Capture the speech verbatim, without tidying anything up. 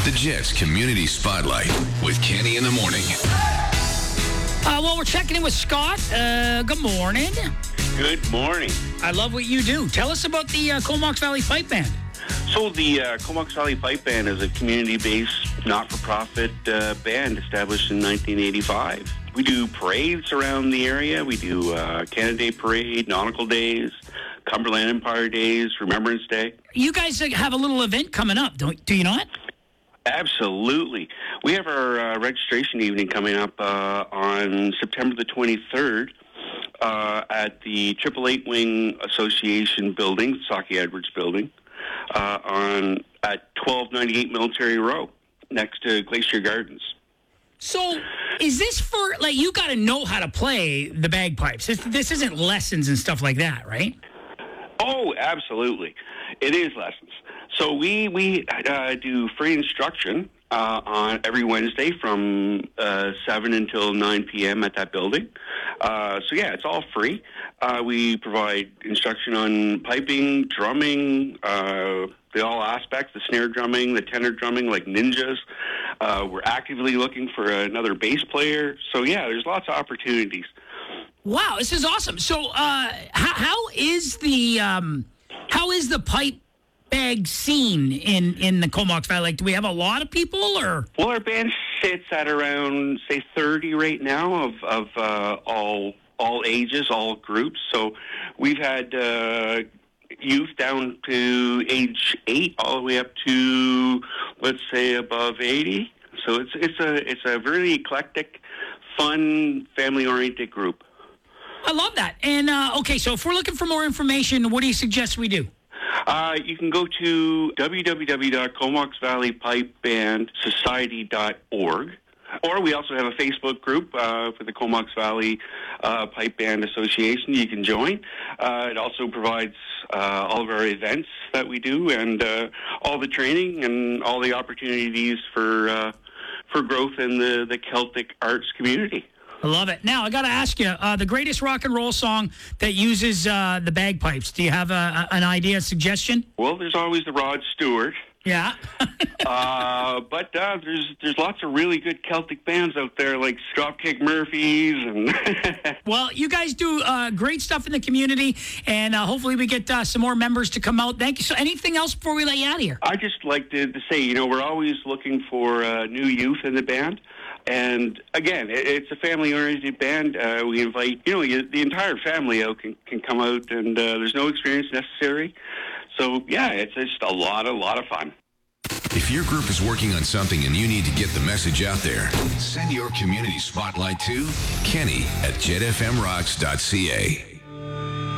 The Jets Community Spotlight with Kenny in the morning. Uh, well, we're checking in with Scott. Uh, good morning. Good morning. I love what you do. Tell us about the uh, Comox Valley Pipe Band. So the uh, Comox Valley Pipe Band is a community-based, not-for-profit uh, band established in nineteen eighty-five. We do parades around the area. We do uh, Canada Day Parade, Nautical Days, Cumberland Empire Days, Remembrance Day. You guys have a little event coming up, don't do you not? Absolutely. We have our uh, registration evening coming up uh, on September the twenty-third uh, at the Triple Eight Wing Association building, Saki Edwards building, uh, on at twelve ninety-eight Military Row, next to Glacier Gardens. So, is this for, like, you got to know how to play the bagpipes? This, this isn't lessons and stuff like that, right? Oh, absolutely. It is lessons. So we we uh, do free instruction uh, on every Wednesday from uh, seven until nine p.m. at that building. Uh, so, yeah, it's all free. Uh, we provide instruction on piping, drumming, uh, the all aspects, the snare drumming, the tenor drumming, like ninjas. Uh, we're actively looking for another bass player. So, yeah, there's lots of opportunities. Wow, this is awesome. So, uh, how, how is the um, how is the pipe bag scene in, in the Comox Valley? Like, do we have a lot of people, or? Well, our band sits at around, say, thirty right now of of uh, all all ages, all groups. So, we've had uh, youth down to age eight, all the way up to, let's say, above eighty. So it's it's a it's a really eclectic, fun, family-oriented group. I love that. And, uh, okay, so if we're looking for more information, what do you suggest we do? Uh, you can go to w w w dot comox valley pipe band society dot org. Or we also have a Facebook group uh, for the Comox Valley uh, Pipe Band Association you can join. Uh, it also provides uh, all of our events that we do and uh, all the training and all the opportunities for uh, for growth in the, the Celtic arts community. I love it. Now, I got to ask you, uh, the greatest rock and roll song that uses uh, the bagpipes. Do you have a, a, an idea, a suggestion? Well, there's always the Rod Stewart. Yeah. uh, but uh, there's there's lots of really good Celtic bands out there, like Dropkick Murphys. And well, you guys do uh, great stuff in the community, and uh, hopefully we get uh, some more members to come out. Thank you. So anything else before we let you out of here? I just like to, to say, you know, we're always looking for uh, new youth in the band. And, again, it, it's a family-oriented band. Uh, we invite, you know, you, the entire family out can, can come out, and uh, there's no experience necessary. So, yeah, it's just a lot, a lot of fun. If your group is working on something and you need to get the message out there, send your community spotlight to Kenny at jet f m rocks dot c a.